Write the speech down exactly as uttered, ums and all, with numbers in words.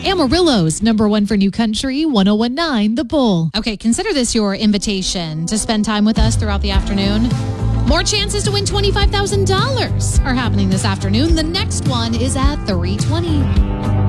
Amarillo's number one for new country, one oh one point nine The Bull. Okay, consider this your invitation to spend time with us throughout the afternoon. More chances to win twenty-five thousand dollars are happening this afternoon. The next one is at three twenty.